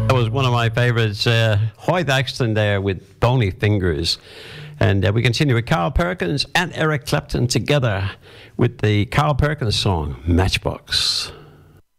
That was one of my favourites. Hoyt Axton there with Bony Fingers. And we continue with Carl Perkins and Eric Clapton together with the Carl Perkins song, Matchbox.